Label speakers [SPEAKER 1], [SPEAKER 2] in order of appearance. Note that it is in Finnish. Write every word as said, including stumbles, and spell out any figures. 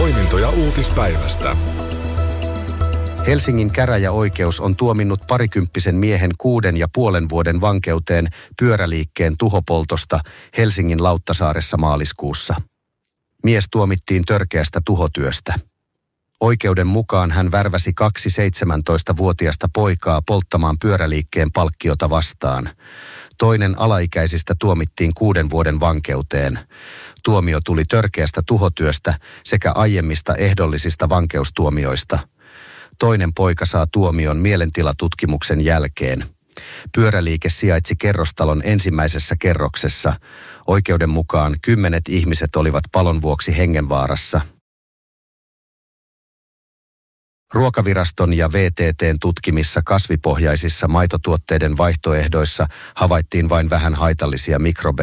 [SPEAKER 1] Poimintoja uutispäivästä.
[SPEAKER 2] Helsingin käräjäoikeus on tuominnut parikymppisen miehen kuuden ja puolen vuoden vankeuteen pyöräliikkeen tuhopoltosta Helsingin Lauttasaaressa maaliskuussa. Mies tuomittiin törkeästä tuhotyöstä. Oikeuden mukaan hän värväsi kaksi seitsemäntoistavuotiasta poikaa polttamaan pyöräliikkeen palkkiota vastaan. Toinen alaikäisistä tuomittiin kuuden vuoden vankeuteen. Tuomio tuli törkeästä tuhotyöstä sekä aiemmista ehdollisista vankeustuomioista. Toinen poika saa tuomion mielentilatutkimuksen jälkeen. Pyöräliike sijaitsi kerrostalon ensimmäisessä kerroksessa. Oikeuden mukaan kymmenet ihmiset olivat palon vuoksi hengenvaarassa. Ruokaviraston ja V T T:n tutkimissa kasvipohjaisissa maitotuotteiden vaihtoehdoissa havaittiin vain vähän haitallisia mikrobeja.